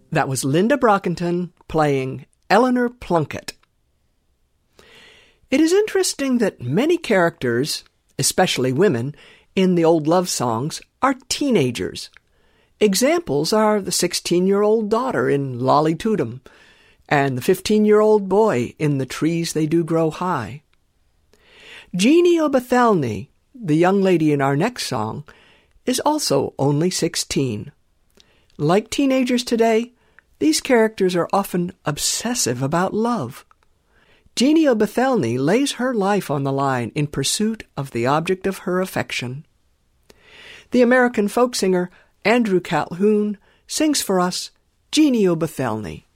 That was Linda Brockington playing Eleanor Plunkett. It is interesting that many characters, especially women, in the old love songs are teenagers. Examples are the 16-year-old daughter in Lolly Tootum and the 15-year-old boy in The Trees They Do Grow High. Jeannie O'Bethelny, the young lady in our next song, is also only 16. Like teenagers today, these characters are often obsessive about love. Jeannie O'Bethelny lays her life on the line in pursuit of the object of her affection. The American folk singer Andrew Calhoun sings for us Jeannie O'Bethelny.